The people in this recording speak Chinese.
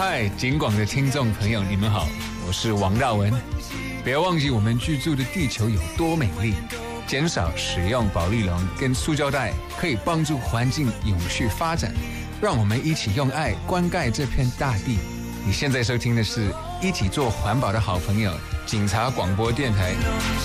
嗨，警广的听众朋友，你们好，我是王大文。不要忘记我们居住的地球有多美丽，减少使用保丽龙跟塑胶袋，可以帮助环境永续发展。让我们一起用爱灌溉这片大地。你现在收听的是一起做环保的好朋友，警察广播电台。